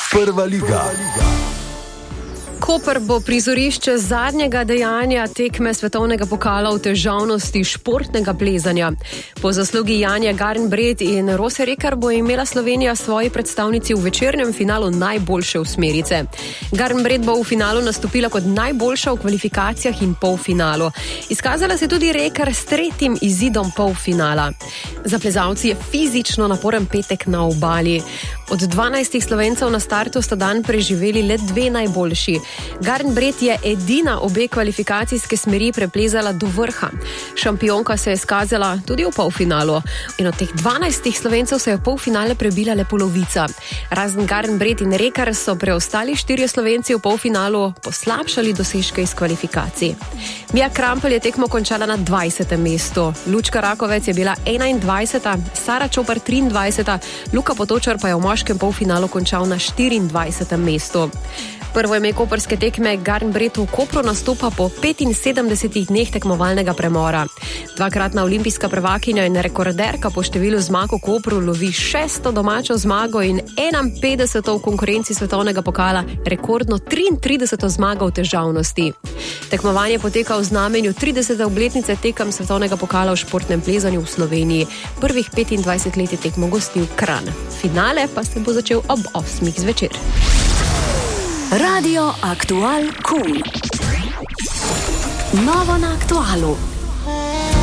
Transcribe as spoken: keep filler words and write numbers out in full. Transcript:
Prva liga. Koper bo prizorišče zadnjega dejanja tekme svetovnega pokala v težavnosti športnega plezanja. Po zaslugi Janje Garnbret in Rose Rekar bo imela Slovenija svoji predstavnici v večernem finalu najboljše osmerice. Garnbret bo v finalu nastopila kot najboljša v kvalifikacijah in polfinalu. Izkazala se tudi Rekar s tretjim izidom polfinala. Za plezalci je fizično naporen petek na obali. Od dvanajstih Slovencev na startu sta dan preživeli le dve najboljši. Garnbret je edina obe kvalifikacijske smeri preplezala do vrha. Šampionka se je izkazala tudi v polfinalu. In od teh dvanajstih Slovencev se je v polfinale prebila le polovica. Razen Garnbret in Rekar so preostali štirje Slovenci v polfinalu poslabšali dosežke iz kvalifikacij. Mija Krampelj je tekmo končala na dvajsetem mestu. Lučka Rakovec je bila enaindvajseta, Sara Čopar triindvajseta, Luka Potočar pa je v moškem polfinalu končal na štiriindvajsetem mestu. Prvo ime koprske tekme Garnbret v Kopru nastopa po petinsedemdesetih dneh tekmovalnega premora. Dvakratna olimpijska prvakinja in rekorderka po številu zmag v Kopru lovi šesto domačo zmago in enainpetdeseto v konkurenci svetovnega pokala, rekordno triintrideseto zmago v težavnosti. Tekmovanje poteka v znamenju tridesete obletnice tekem svetovnega pokala v športnem plezanju v Sloveniji. Prvih petindvajset let je tekmo gostil Kranj. Finale pa se bo začel ob osmih zvečer. Radio Aktual Cool. Novo na Aktualu.